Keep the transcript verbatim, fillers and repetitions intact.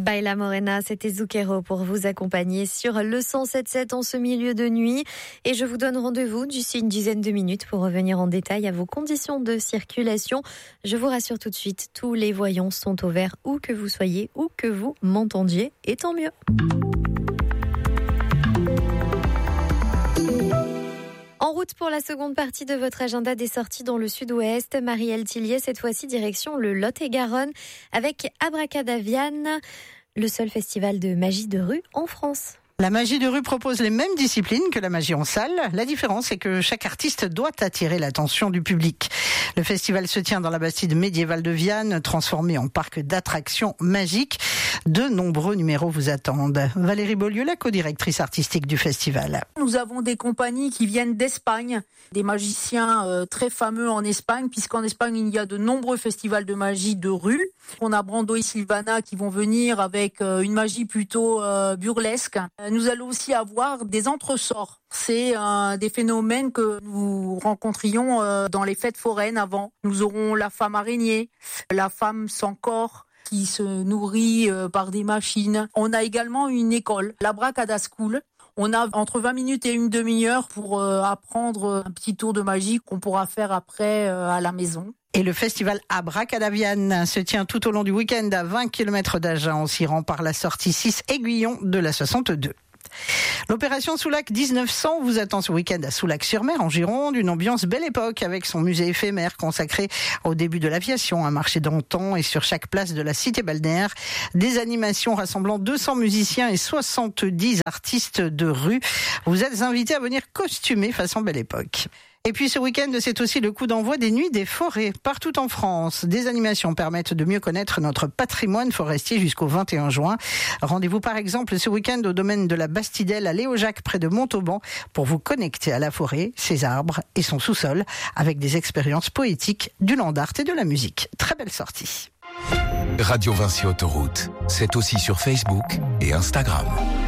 Baila Morena, c'était Zucchero pour vous accompagner sur le cent sept sept en ce milieu de nuit. Et je vous donne rendez-vous d'ici une dizaine de minutes pour revenir en détail à vos conditions de circulation. Je vous rassure tout de suite, tous les voyants sont au vert où que vous soyez, où que vous m'entendiez, et tant mieux. En route pour la seconde partie de votre agenda des sorties dans le sud-ouest, Marielle Tillier, cette fois-ci direction le Lot-et-Garonne avec Abracadavian, le seul festival de magie de rue en France. La magie de rue propose les mêmes disciplines que la magie en salle. La différence est que chaque artiste doit attirer l'attention du public. Le festival se tient dans la bastide médiévale de Viane, transformée en parc d'attractions magiques. De nombreux numéros vous attendent. Valérie Beaulieu, la co-directrice artistique du festival. Nous avons des compagnies qui viennent d'Espagne, des magiciens euh, très fameux en Espagne, puisqu'en Espagne, il y a de nombreux festivals de magie de rue. On a Brando et Sylvana qui vont venir avec euh, une magie plutôt euh, burlesque. Nous allons aussi avoir des entresorts. C'est euh, des phénomènes que nous rencontrions euh, dans les fêtes foraines avant. Nous aurons la femme araignée, la femme sans corps, qui se nourrit euh, par des machines. On a également une école, l'Abracada School. On a entre vingt minutes et une demi-heure pour euh, apprendre un petit tour de magie qu'on pourra faire après euh, à la maison. Et le festival Abracadavian se tient tout au long du week-end à vingt kilomètres d'Agen. On s'y rend par la sortie six Aiguillon de la soixante-deux. L'opération Soulac dix-neuf cents vous attend ce week-end à Soulac-sur-Mer, en Gironde. Une ambiance belle époque avec son musée éphémère consacré au début de l'aviation, un marché d'antan et sur chaque place de la cité balnéaire, des animations rassemblant deux cents musiciens et soixante-dix artistes de rue. Vous êtes invités à venir costumer façon belle époque. Et puis ce week-end, c'est aussi le coup d'envoi des Nuits des forêts. Partout en France, des animations permettent de mieux connaître notre patrimoine forestier jusqu'au vingt et un juin. Rendez-vous par exemple ce week-end au domaine de la Bastidelle à Léojac près de Montauban pour vous connecter à la forêt, ses arbres et son sous-sol avec des expériences poétiques, du land art et de la musique. Très belle sortie. Radio Vinci Autoroute, c'est aussi sur Facebook et Instagram.